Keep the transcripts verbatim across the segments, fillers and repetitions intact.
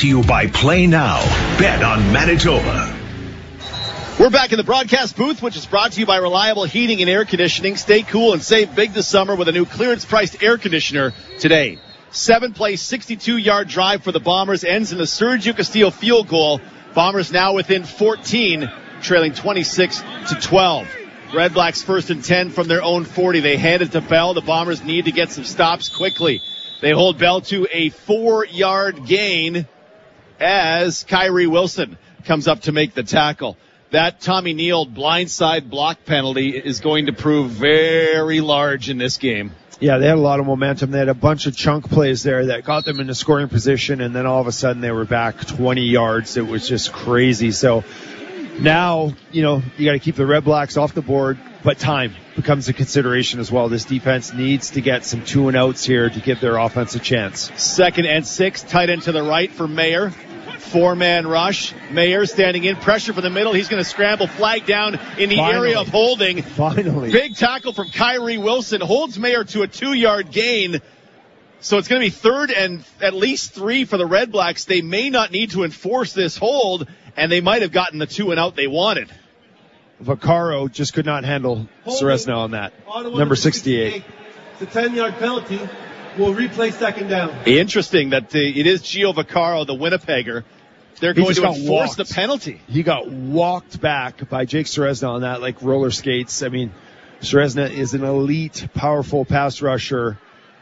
to you by Play Now. Bet on Manitoba. We're back in the broadcast booth, which is brought to you by Reliable Heating and Air Conditioning. Stay cool and save big this summer with a new clearance-priced air conditioner today. Seven-play, sixty-two-yard drive for the Bombers ends in the Sergio Castillo field goal. Bombers now within fourteen, trailing twenty-six to twelve. Red Blacks first and ten from their own forty. They hand it to Bell. The Bombers need to get some stops quickly. They hold Bell to a four-yard gain as Kyrie Wilson comes up to make the tackle. That Tommy Neal blindside block penalty is going to prove very large in this game. Yeah, they had a lot of momentum. They had a bunch of chunk plays there that got them into scoring position, and then all of a sudden they were back twenty yards. It was just crazy. So now, you know, you got to keep the Red Blacks off the board, but time becomes a consideration as well. This defense needs to get some two and outs here to give their offense a chance. Second and six, tight end to the right for Mayer. Four-man rush. Mayer standing in, pressure from the middle. He's going to scramble, flag down in the Finally. area of holding. Finally. Big tackle from Kyrie Wilson. Holds Mayer to a two-yard gain. So it's going to be third and at least three for the Red Blacks. They may not need to enforce this hold, and they might have gotten the two and out they wanted. Vaccaro just could not handle Ceresna on that. Number sixty-eight. It's a ten-yard penalty. We'll replay second down. Interesting that the, it is Gio Vaccaro, the Winnipegger. They're He going just to got enforce walked. the penalty. He got walked back by Jake Ceresna on that, like roller skates. I mean, Ceresna is an elite, powerful pass rusher.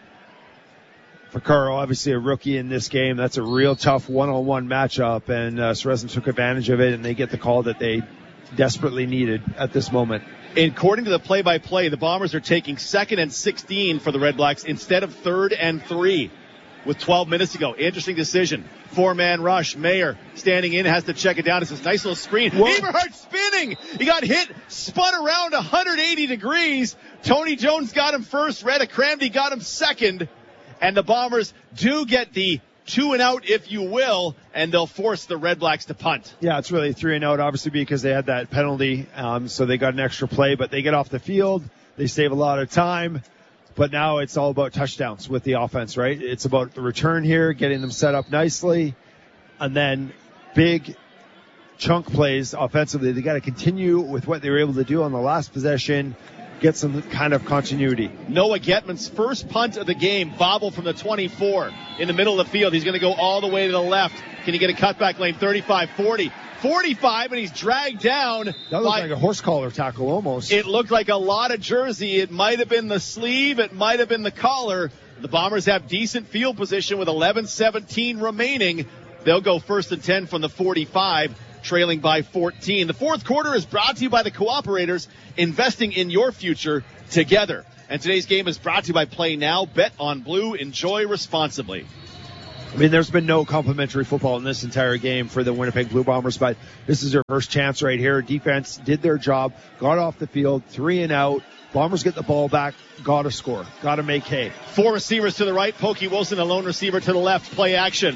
Vaccaro, obviously a rookie in this game. That's a real tough one-on-one matchup, and uh, Ceresna took advantage of it, and they get the call that they desperately needed at this moment. According to the play-by-play, the Bombers are taking second and sixteen for the Red Blacks instead of third and three with twelve minutes to go. Interesting decision. Four-man rush. Mayer standing in, has to check it down. It's this nice little screen. Eberhardt spinning. He got hit, spun around one hundred eighty degrees. Tony Jones got him first. Reda Cramdy got him second. And the Bombers do get the two and out, if you will, and they'll force the Red Blacks to punt. Yeah, it's really three and out, obviously, because they had that penalty, um, so they got an extra play, but they get off the field. They save a lot of time, but now it's all about touchdowns with the offense, right? It's about the return here, getting them set up nicely, and then big chunk plays offensively. They got to continue with what they were able to do on the last possession, get some kind of continuity. Noah Getman's first punt of the game, bobble from the twenty-four in the middle of the field. He's going to go all the way to the left. Can he get a cutback lane? thirty-five, forty, forty-five, and he's dragged down. That looked by, like a horse collar tackle almost. It looked like a lot of jersey. It might have been the sleeve. It might have been the collar. The Bombers have decent field position with eleven seventeen remaining. They'll go first and ten from the forty-five. Trailing by fourteen. The fourth quarter is brought to you by the Cooperators, investing in your future together. And today's game is brought to you by Play Now. Bet on Blue. Enjoy responsibly. I mean, there's been no complimentary football in this entire game for the Winnipeg Blue Bombers, but this is their first chance right here. Defense did their job, got off the field, three and out. Bombers get the ball back, got to score, got to make hay. Four receivers to the right, Pokey Wilson, a lone receiver to the left. Play action.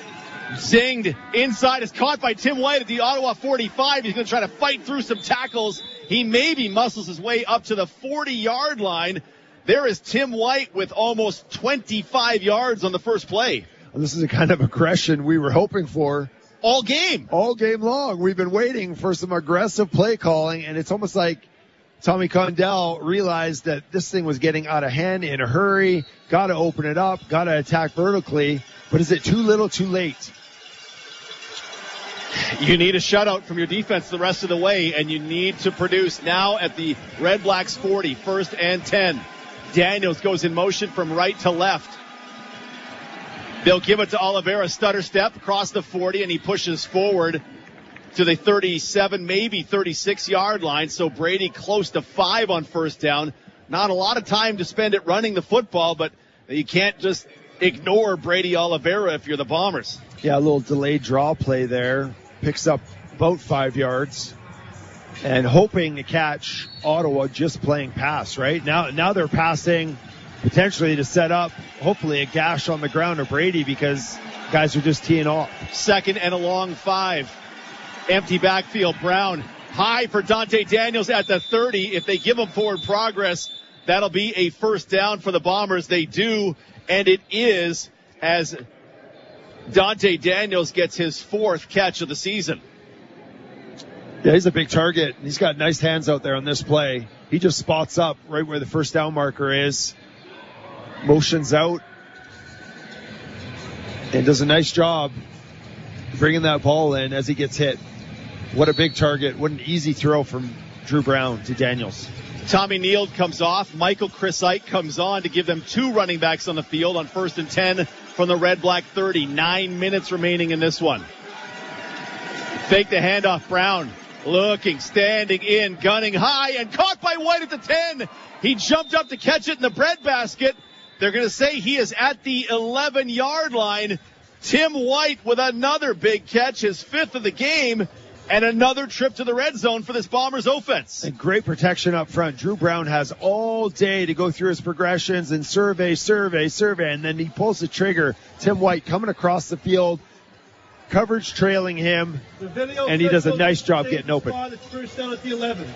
Zinged inside, is caught by Tim White at the Ottawa forty-five. He's going to try to fight through some tackles. He maybe muscles his way up to the forty-yard line. There is Tim White with almost twenty-five yards on the first play. Well, this is the kind of aggression we were hoping for. All game. All game long. We've been waiting for some aggressive play calling, and it's almost like Tommy Condell realized that this thing was getting out of hand in a hurry. Got to open it up, got to attack vertically. But is it too little, too late? You need a shutout from your defense the rest of the way, and you need to produce now at the Red Blacks forty, first and ten. Daniels goes in motion from right to left. They'll give it to Oliveira, stutter step across the forty, and he pushes forward to the thirty-seven, maybe thirty-six-yard line. So Brady close to five on first down. Not a lot of time to spend it running the football, but you can't just ignore Brady Oliveira if you're the Bombers. Yeah, a little delayed draw play there. Picks up about five yards. And hoping to catch Ottawa just playing pass, right? Now now they're passing potentially to set up, hopefully, a gash on the ground of Brady because guys are just teeing off. Second and a long five. Empty backfield. Brown high for Dante Daniels at the thirty. If they give him forward progress, that'll be a first down for the Bombers. They do. And it is as Dante Daniels gets his fourth catch of the season. Yeah, he's a big target. He's got nice hands out there on this play. He just spots up right where the first down marker is, motions out, and does a nice job bringing that ball in as he gets hit. What a big target. What an easy throw from Drew Brown to Daniels. Tommy Neal comes off. Michael Chris Ike comes on to give them two running backs on the field on first and ten from the red-black thirty. Nine minutes remaining in this one. Fake the handoff. Brown looking, standing in, gunning high, and caught by White at the ten. He jumped up to catch it in the breadbasket. They're going to say he is at the eleven-yard line. Tim White with another big catch, his fifth of the game, and another trip to the red zone for this Bombers offense. And great protection up front. Drew Brown has all day to go through his progressions and survey, survey, survey, and then he pulls the trigger. Tim White coming across the field, coverage trailing him, and he does a nice job getting open. First down at the eleven.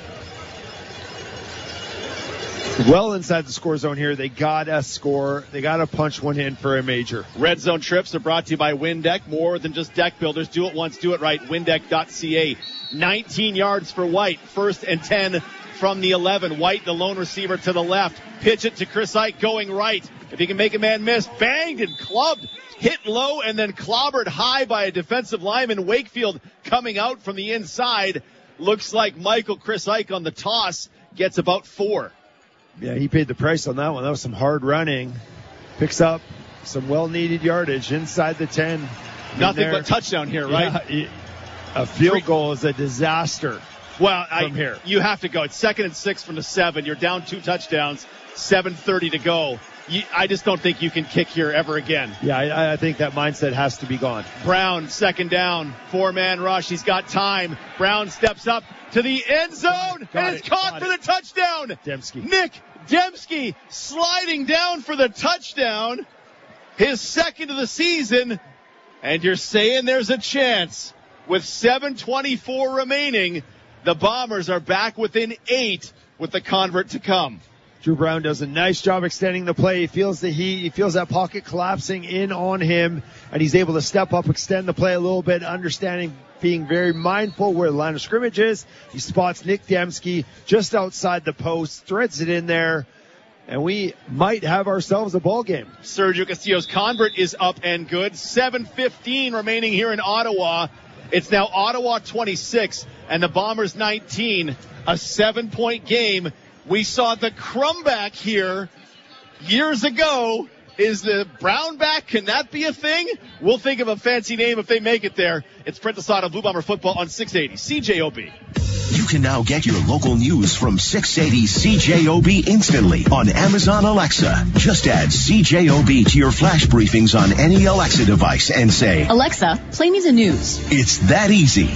Well inside the score zone here. They gotta score. They gotta punch one in for a major. Red zone trips are brought to you by Windeck. More than just deck builders. Do it once, do it right. Windeck dot c a. nineteen yards for White. First and ten from the eleven. White, the lone receiver to the left. Pitch it to Chris Ike going right. If he can make a man miss, banged and clubbed. Hit low and then clobbered high by a defensive lineman. Wakefield coming out from the inside. Looks like Michael Chris Ike on the toss gets about four. Yeah, he paid the price on that one. That was some hard running. Picks up some well-needed yardage inside the ten. Nothing but touchdown here, right? Yeah, a field goal is a disaster. Well, I, from here. You have to go. It's second and six from the seven. You're down two touchdowns, seven thirty to go. You, I just don't think you can kick here ever again. Yeah, I, I think that mindset has to be gone. Brown, second down, four-man rush. He's got time. Brown steps up to the end zone, got and it, it's caught for it. the touchdown. Dembski. Nick Dembski sliding down for the touchdown, his second of the season, and you're saying there's a chance. With seven twenty-four remaining, the Bombers are back within eight with the convert to come. Drew Brown does a nice job extending the play. He feels the heat. He feels that pocket collapsing in on him, and he's able to step up, extend the play a little bit, understanding, being very mindful where the line of scrimmage is. He spots Nick Dembski just outside the post, threads it in there, and we might have ourselves a ball game. Sergio Castillo's convert is up and good. seven fifteen remaining here in Ottawa. It's now Ottawa twenty-six and the Bombers nineteen. A seven-point game. We saw the crumback here years ago. Is the brown back? Can that be a thing? We'll think of a fancy name if they make it there. It's Brent Asada, Blue Bomber Football on six eighty C J O B. You can now get your local news from six eighty C J O B instantly on Amazon Alexa. Just add C J O B to your flash briefings on any Alexa device and say, Alexa, play me the news. It's that easy.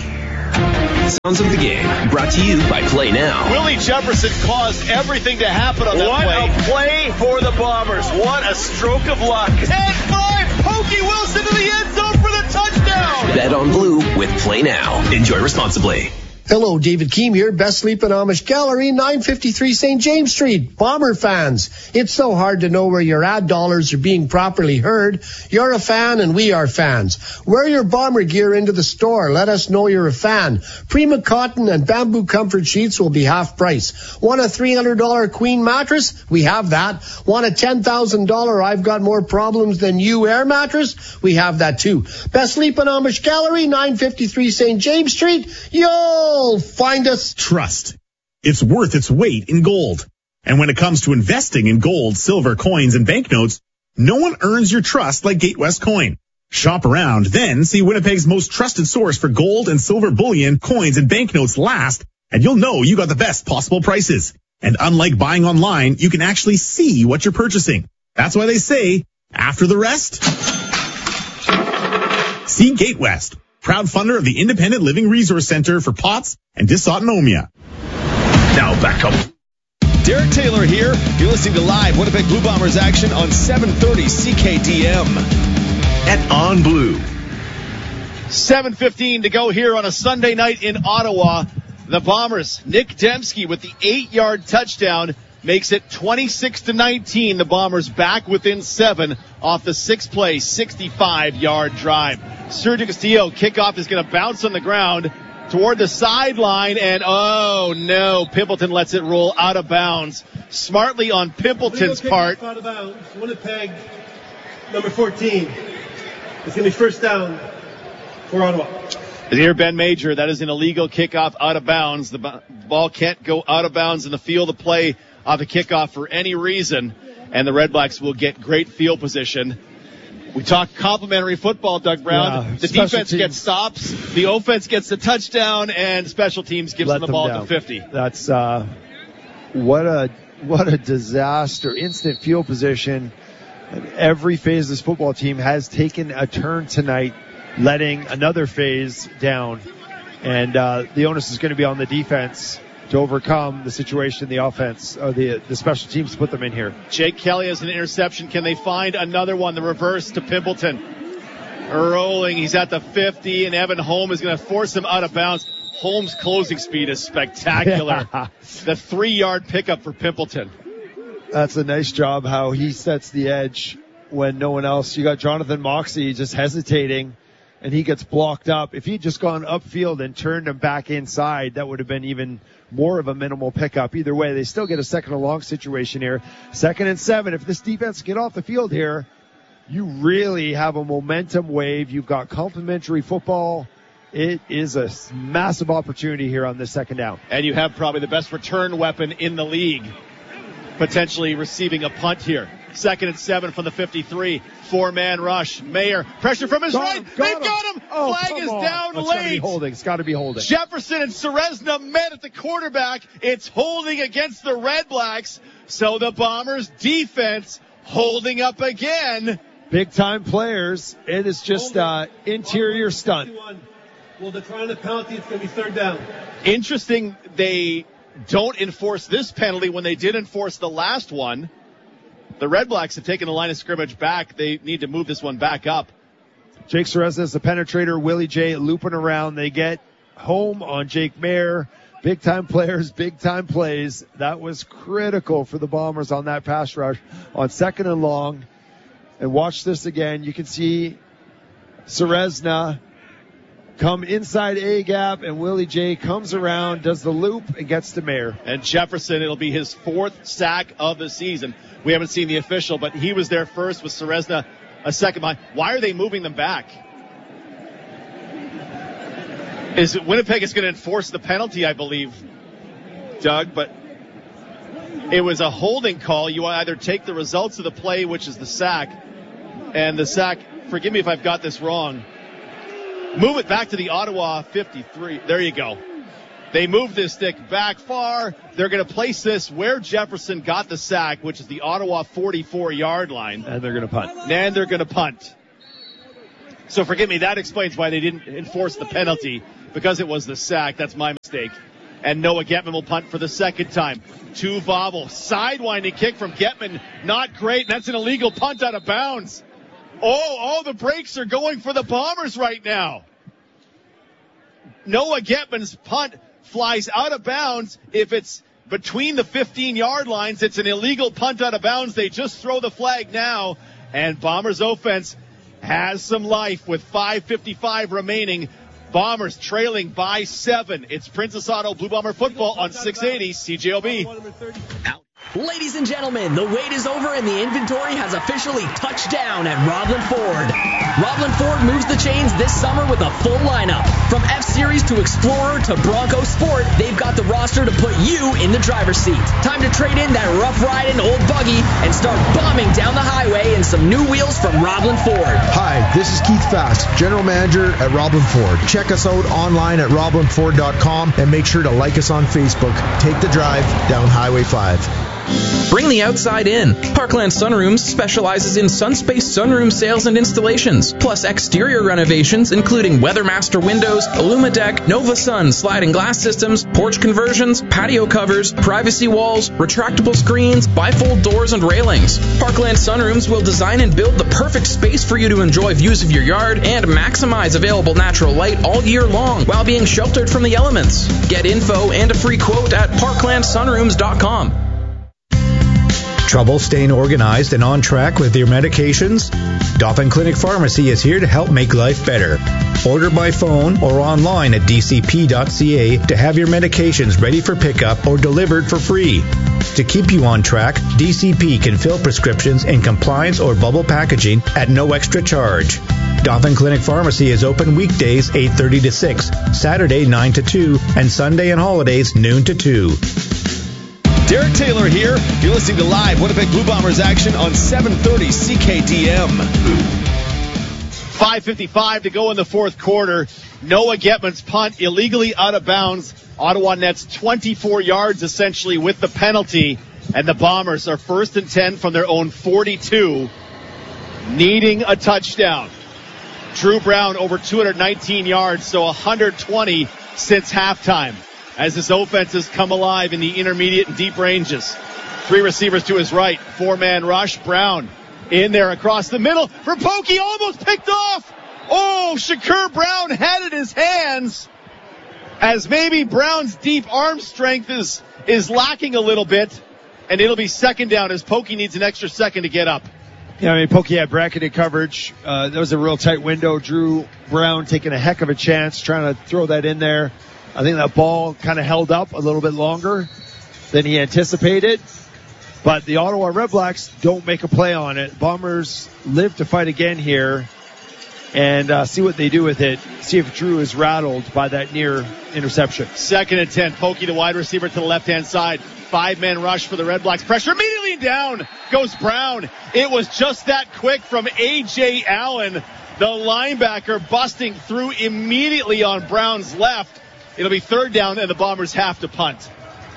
Sounds of the game, brought to you by Play Now. Willie Jefferson caused everything to happen on that what play. What a play for the Bombers. What a stroke of luck. And five, Pokey Wilson to the end zone for the touchdown. Bet on Blue with Play Now. Enjoy responsibly. Hello, David Keem here, Best Sleepin' Amish Gallery, nine fifty-three Saint James Street. Bomber fans, it's so hard to know where your ad dollars are being properly heard. You're a fan and we are fans. Wear your Bomber gear into the store. Let us know you're a fan. Prima Cotton and Bamboo Comfort Sheets will be half price. Want a three hundred dollars Queen mattress? We have that. Want a ten thousand dollars I've got more problems than you air mattress? We have that too. Best Sleepin' Amish Gallery, nine fifty-three Saint James Street. Yo! Find us. Trust. It's worth its weight in gold. And when it comes to investing in gold, silver, coins, and banknotes, no one earns your trust like Gatewest Coin. Shop around, then see Winnipeg's most trusted source for gold and silver bullion, coins, and banknotes last, and you'll know you got the best possible prices. And unlike buying online, you can actually see what you're purchasing. That's why they say, after the rest, see Gatewest. Proud funder of the Independent Living Resource Center for P O T S and Dysautonomia. Now back up. Derek Taylor here. You're listening to live Winnipeg Blue Bombers action on seven thirty C K D M. At On Blue. seven fifteen to go here on a Sunday night in Ottawa. The Bombers, Nick Dembski with the eight-yard touchdown. makes it twenty-six to nineteen. The Bombers back within seven off the six-play, sixty-five-yard drive. Sergio Castillo kickoff is going to bounce on the ground toward the sideline, and oh no, Pimpleton lets it roll out of bounds. Smartly on Pimpleton's part. Out of bounds. Winnipeg, number fourteen. It's going to be first down for Ottawa. Here, Ben Major, that is an illegal kickoff out of bounds. The ball can't go out of bounds in the field of play off a kickoff for any reason, and the Red Blacks will get great field position. We talk complimentary football, Doug Brown. Yeah, the defense teams. gets stops, the offense gets the touchdown, and special teams gives Let them the them ball down. to fifty. That's uh, what a what a disaster. Instant field position. And every phase of this football team has taken a turn tonight, letting another phase down. And uh, the onus is going to be on the defense to overcome the situation, the offense, or the the special teams to put them in here. Jake Kelly has an interception. Can they find another one? The reverse to Pimpleton. Rolling. He's at the fifty, and Evan Holm is going to force him out of bounds. Holm's closing speed is spectacular. The three-yard pickup for Pimpleton. That's a nice job how he sets the edge when no one else. You got Jonathan Moxey just hesitating, and he gets blocked up. If he'd just gone upfield and turned him back inside, that would have been even more of a minimal pickup. Either way, they still get a second and long situation here. Second and seven. If this defense get off the field here, you really have a momentum wave. You've got complimentary football. It is a massive opportunity here on this second down. And you have probably the best return weapon in the league, potentially receiving a punt here. Second and seven from the fifty-three. Four-man rush. Mayer, pressure from his got right. Him, got They've him. got him. Oh, Flag is on. down It's late. Gotta be holding. It's got to be holding. Jefferson and Serezna met at the quarterback. It's holding against the Red Blacks. So the Bombers' defense holding up again. Big-time players. It is just uh, interior stunt. Will decline the penalty. It's going to be third down. Interesting, they don't enforce this penalty when they did enforce the last one. The Red Blacks have taken the line of scrimmage back. They need to move this one back up. Jake Serezna is the penetrator. Willie J looping around. They get home on Jake Mayer. Big-time players, big-time plays. That was critical for the Bombers on that pass rush on second and long. And watch this again. You can see Serezna come inside A-gap, and Willie J comes around, does the loop, and gets to Mayer. And Jefferson, it'll be his fourth sack of the season. We haven't seen the official, but he was there first with Serezna a second behind. Why are they moving them back? Is it Winnipeg is going to enforce the penalty, I believe, Doug, but it was a holding call. You either take the results of the play, which is the sack, and the sack, forgive me if I've got this wrong, move it back to the Ottawa fifty-three. There you go. They move this stick back far. They're going to place this where Jefferson got the sack, which is the Ottawa forty-four-yard line. And they're going to punt. And they're going to punt. So forgive me, that explains why they didn't enforce the penalty, because it was the sack. That's my mistake. And Noah Getman will punt for the second time. To Vobble. Sidewinding kick from Getman. Not great. That's an illegal punt out of bounds. Oh, all the brakes are going for the Bombers right now. Noah Getman's punt flies out of bounds. If it's between the fifteen-yard lines, it's an illegal punt out of bounds. They just throw the flag now, and Bombers offense has some life with five fifty-five remaining. Bombers trailing by seven. It's Princess Auto Blue Bomber football on six eighty C J O B. Ladies and gentlemen, the wait is over and the inventory has officially touched down at Roblin Ford. Roblin Ford moves the chains this summer with a full lineup. From F-Series to Explorer to Bronco Sport, they've got the roster to put you in the driver's seat. Time to trade in that rough riding old buggy and start bombing down the highway in some new wheels from Roblin Ford. Hi, this is Keith Fast, General Manager at Roblin Ford. Check us out online at roblin ford dot com and make sure to like us on Facebook. Take the drive down Highway five. Bring the outside in. Parkland Sunrooms specializes in Sunspace sunroom sales and installations, plus exterior renovations including Weathermaster windows, IllumiDeck, Nova Sun sliding glass systems, porch conversions, patio covers, privacy walls, retractable screens, bifold doors and railings. Parkland Sunrooms will design and build the perfect space for you to enjoy views of your yard and maximize available natural light all year long while being sheltered from the elements. Get info and a free quote at parkland sunrooms dot com. Trouble staying organized and on track with your medications? Dauphin Clinic Pharmacy is here to help make life better. Order by phone or online at d c p dot c a to have your medications ready for pickup or delivered for free. To keep you on track, D C P can fill prescriptions in compliance or bubble packaging at no extra charge. Dauphin Clinic Pharmacy is open weekdays eight thirty to six, Saturday nine to two, and Sunday and holidays noon to two. Derek Taylor here. You're listening to live Winnipeg Blue Bombers action on seven thirty C K D M. five fifty-five to go in the fourth quarter. Noah Getman's punt illegally out of bounds. Ottawa nets twenty-four yards essentially with the penalty. And the Bombers are first and ten from their own forty-two, needing a touchdown. Drew Brown over two hundred nineteen yards, so one hundred twenty since halftime, as this offense has come alive in the intermediate and deep ranges. Three receivers to his right, four-man rush. Brown in there across the middle for Pokey, almost picked off. Oh, Shakur Brown had it in his hands, as maybe Brown's deep arm strength is, is lacking a little bit, and it'll be second down as Pokey needs an extra second to get up. Yeah, I mean, Pokey had bracketed coverage. Uh, that was a real tight window. Drew Brown taking a heck of a chance, trying to throw that in there. I think that ball kind of held up a little bit longer than he anticipated. But the Ottawa Redblacks don't make a play on it. Bombers live to fight again here and uh, see what they do with it. See if Drew is rattled by that near interception. Second and ten. Pokey, the wide receiver to the left-hand side. Five-man rush for the Redblacks. Pressure immediately down goes Brown. It was just that quick from A J Allen, the linebacker, busting through immediately on Brown's left. It'll be third down, and the Bombers have to punt.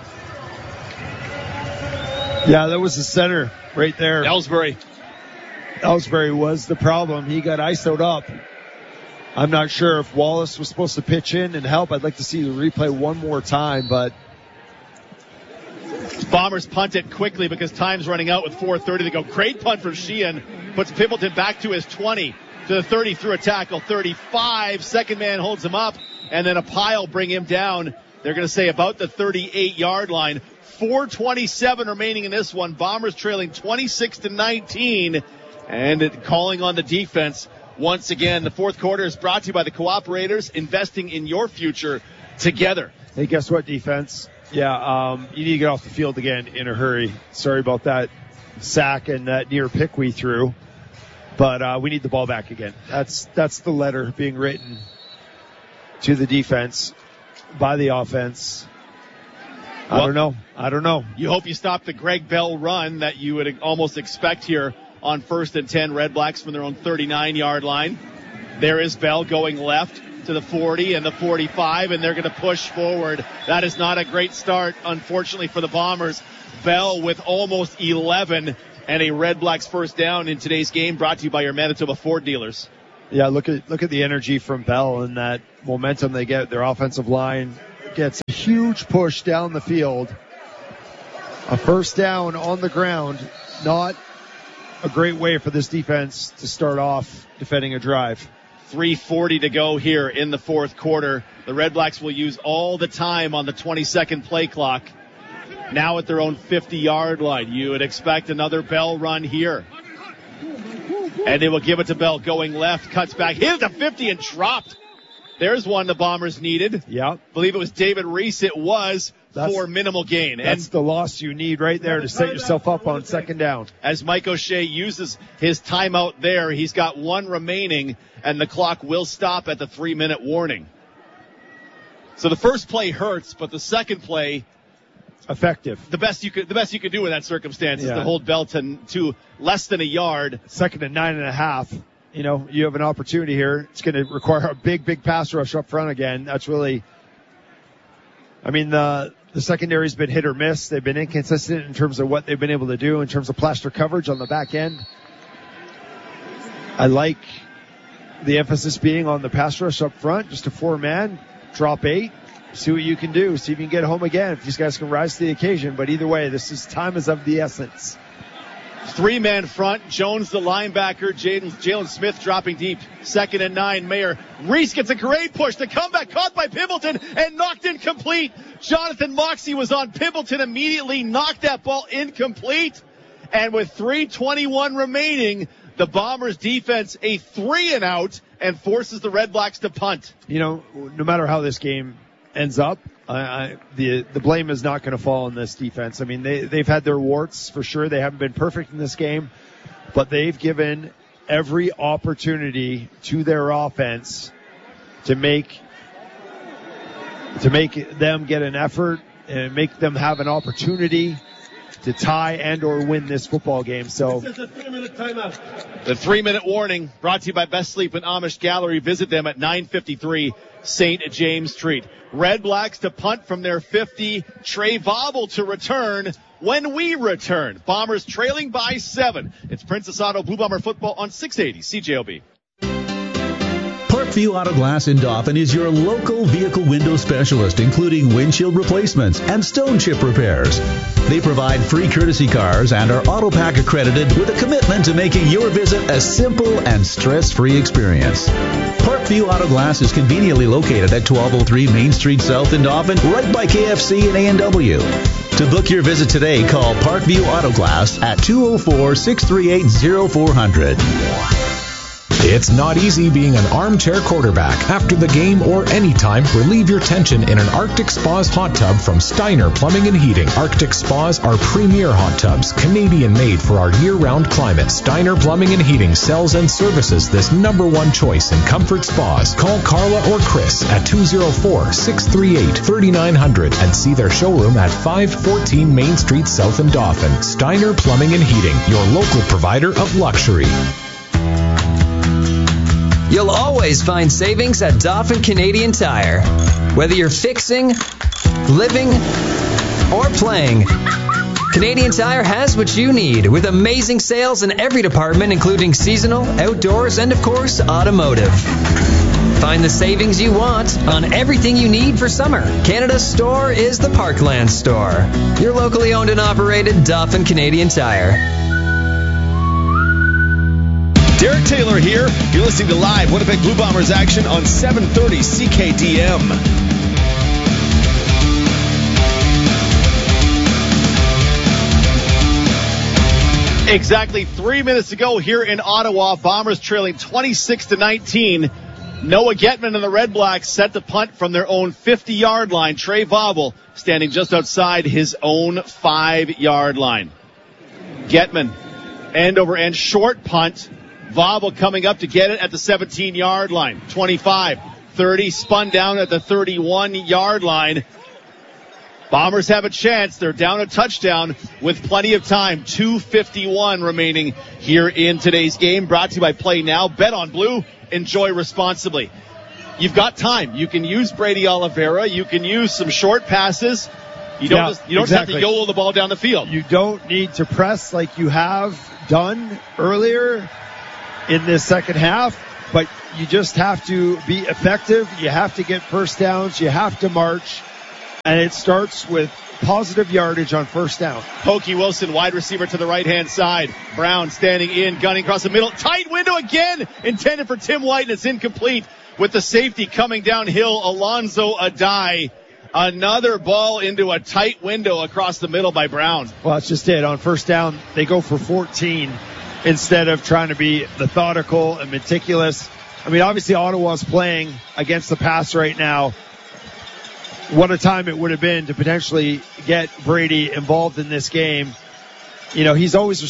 Yeah, that was the center right there. Ellsbury. Ellsbury was the problem. He got I S O'd up. I'm not sure if Wallace was supposed to pitch in and help. I'd like to see the replay one more time, but Bombers punt it quickly because time's running out with four thirty to go. Great punt from Sheehan. Puts Pimpleton back to his twenty. To the thirty through a tackle. thirty-five. Second man holds him up. And then a pile bring him down. They're going to say about the thirty-eight-yard line. four twenty-seven remaining in this one. Bombers trailing twenty-six to nineteen. And it, calling on the defense once again. The fourth quarter is brought to you by the Cooperators, investing in your future together. Hey, guess what, defense? Yeah, um, you need to get off the field again in a hurry. Sorry about that sack and that near pick we threw. But uh, we need the ball back again. That's that's the letter being written to the defense by the offense. I well, don't know. I don't know. You hope you stop the Greg Bell run that you would almost expect here on first and ten. Redblacks from their own thirty-nine-yard line. There is Bell going left to the forty and the forty-five, and they're going to push forward. That is not a great start, unfortunately, for the Bombers. Bell with almost eleven and a Redblacks first down in today's game, brought to you by your Manitoba Ford dealers. Yeah, look at look at the energy from Bell and that momentum they get. Their offensive line gets a huge push down the field. A first down on the ground, not a great way for this defense to start off defending a drive. three forty to go here in the fourth quarter. The Redblacks will use all the time on the twenty-second play clock. Now at their own fifty-yard line. You would expect another Bell run here. And they will give it to Bell going left, cuts back, hit the fifty and dropped. There's one the Bombers needed. Yeah. I believe it was David Reese. It was that's, for minimal gain. That's and the loss you need right there to set yourself up on second down. As Mike O'Shea uses his timeout there, he's got one remaining, and the clock will stop at the three-minute warning. So the first play hurts, but the second play effective. The best you could, the best you could do in that circumstance yeah. is to hold Belton to less than a yard. Second and nine and a half. You know, you have an opportunity here. It's going to require a big, big pass rush up front again. That's really, I mean, the the secondary's been hit or miss. They've been inconsistent in terms of what they've been able to do in terms of plaster coverage on the back end. I like the emphasis being on the pass rush up front, just a four-man, drop eight. See what you can do. See if you can get home again, if these guys can rise to the occasion. But either way, this is time is of the essence. Three-man front. Jones, the linebacker. Jalen Smith dropping deep. Second and nine. Mayer. Reese gets a great push. The comeback caught by Pimpleton and knocked incomplete. Jonathan Moxey was on Pimpleton immediately. Knocked that ball incomplete. And with three twenty-one remaining, the Bombers defense a three and out and forces the Red Blacks to punt. You know, no matter how this game ends up, I, I, the the blame is not going to fall on this defense. I mean, they, they've had their warts for sure. They haven't been perfect in this game, but they've given every opportunity to their offense to make to make them get an effort and make them have an opportunity to tie and or win this football game. So this is a three-minute timeout. The three-minute warning brought to you by Best Sleep and Amish Gallery. Visit them at nine fifty-three Saint James Street. Red Blacks to punt from their fifty. Trey Vobble to return when we return. Bombers trailing by seven. It's Princess Auto Blue Bomber football on six eighty C J O B. Parkview Auto Glass in Dauphin is your local vehicle window specialist, including windshield replacements and stone chip repairs. They provide free courtesy cars and are AutoPack accredited with a commitment to making your visit a simple and stress-free experience. Parkview Auto Glass is conveniently located at twelve oh three Main Street South in Dauphin, right by K F C and A and W. To book your visit today, call Parkview Auto Glass at two oh four, six three eight, oh four hundred. It's not easy being an armchair quarterback. After the game or anytime, relieve your tension in an Arctic Spas hot tub from Steiner Plumbing and Heating. Arctic Spas are premier hot tubs, Canadian-made for our year-round climate. Steiner Plumbing and Heating sells and services this number one choice in comfort spas. Call Carla or Chris at two oh four, six three eight, three nine zero zero and see their showroom at five fourteen Main Street South in Dauphin. Steiner Plumbing and Heating, your local provider of luxury. You'll always find savings at Dauphin Canadian Tire. Whether you're fixing, living, or playing, Canadian Tire has what you need with amazing sales in every department, including seasonal, outdoors, and of course, automotive. Find the savings you want on everything you need for summer. Canada's store is the Parkland store. Your locally owned and operated Dauphin Canadian Tire. Derek Taylor here. You're listening to live Winnipeg Blue Bombers action on seven thirty C K D M. Exactly three minutes ago here in Ottawa. Bombers trailing twenty-six to nineteen. Noah Getman and the Red Blacks set to punt from their own fifty-yard line. Trey Vobble standing just outside his own five-yard line. Getman, end over end, short punt. Vobble coming up to get it at the seventeen-yard line. twenty-five, thirty, spun down at the thirty-one-yard line. Bombers have a chance. They're down a touchdown with plenty of time. two fifty-one remaining here in today's game. Brought to you by Play Now. Bet on Blue. Enjoy responsibly. You've got time. You can use Brady Oliveira. You can use some short passes. You don't, yeah, just, you don't exactly. have to YOLO the ball down the field. You don't need to press like you have done earlier in this second half, but you just have to be effective. You have to get first downs. You have to march, and it starts with positive yardage on first down. Pokey Wilson, wide receiver to the right-hand side. Brown standing in, gunning across the middle. Tight window again, intended for Tim White, and it's incomplete with the safety coming downhill, Alonzo Adai. Another ball into a tight window across the middle by Brown. Well, that's just it. On first down, they go for fourteen instead of trying to be methodical and meticulous. I mean, obviously Ottawa's playing against the pass right now. What a time it would have been to potentially get Brady involved in this game. You know, he's always